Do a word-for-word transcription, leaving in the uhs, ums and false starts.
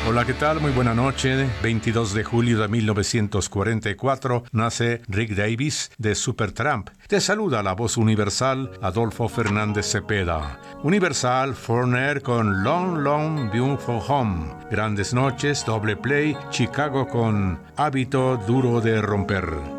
Hola, ¿qué tal? Muy buena noche. veintidós de julio de mil novecientos cuarenta y cuatro nace Rick Davies de Supertramp. Te saluda la voz universal Adolfo Fernández Cepeda. Universal Foreigner con Long Long Beautiful Home. Grandes noches, doble play, Chicago con Hábito Duro de Romper.